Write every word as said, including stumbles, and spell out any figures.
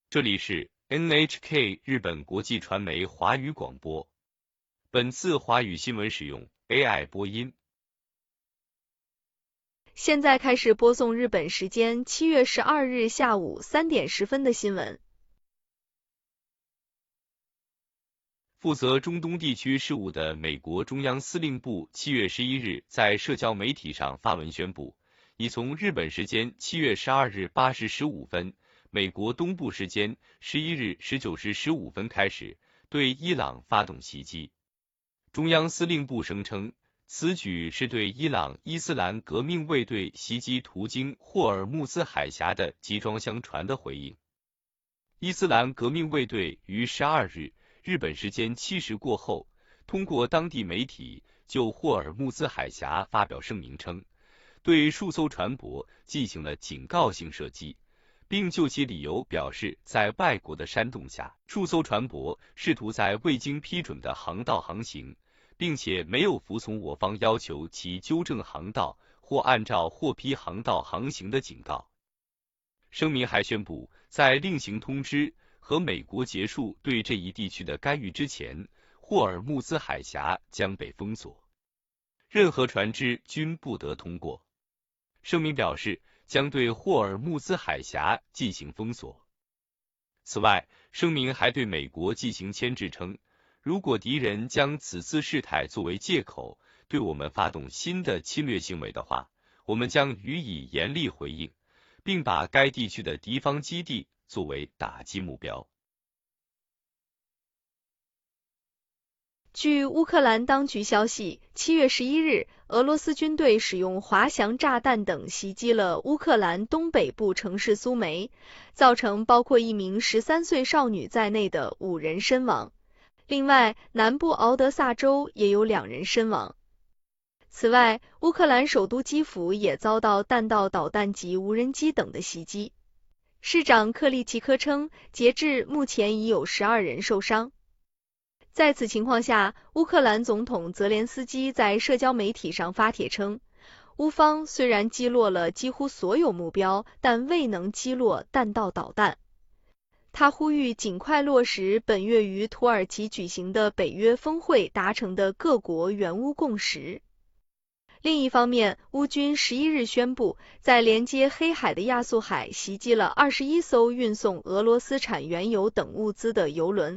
这里是 N H K 日本国际传媒华语广播。本次华语新闻使用 A I 播音。 现在开始播送日本时间七月十二日下午三点十分的新闻。 负责中东地区事务的美国中央司令部七月十一日在社交媒体上发文宣布，已从日本时间七月十二日八时十五分，美国东部时间十一日十九时十五分开始对伊朗发动袭击。中央司令部声称，此举是对伊朗伊斯兰革命卫队袭击途经霍尔木兹海峡的集装箱船的回应。伊斯兰革命卫队于十二日日本时间七时过后，通过当地媒体就霍尔木兹海峡发表声明称，对数艘船舶进行了警告性射击，并就其理由表示，在外国的煽动下，数艘船舶试图在未经批准的航道航行，并且没有服从我方要求其纠正航道或按照获批航道航行的警告。声明还宣布，在另行通知和美国结束对这一地区的干预之前，霍尔木兹海峡将被封锁，任何船只均不得通过。声明表示，将对霍尔木兹海峡进行封锁。此外，声明还对美国进行牵制称，如果敌人将此次事态作为借口，对我们发动新的侵略行为的话，我们将予以严厉回应，并把该地区的敌方基地作为打击目标。 据乌克兰当局消息，七月十一日，俄罗斯军队使用滑翔炸弹等袭击了乌克兰东北部城市苏梅，造成包括一名十三岁少女在内的五人身亡。另外，南部敖德萨州也有两人身亡。此外，乌克兰首都基辅也遭到弹道导弹及无人机等的袭击。市长克利奇科称，截至目前已有十二人受伤。在此情况下，乌克兰总统泽连斯基在社交媒体上发帖称，乌方虽然击落了几乎所有目标，但未能击落弹道导弹。他呼吁尽快落实本月于土耳其举行的北约峰会达成的各国援乌共识。另一方面，乌军十一日宣布，在连接黑海的亚速海袭击了二十一艘运送俄罗斯产原油等物资的油轮。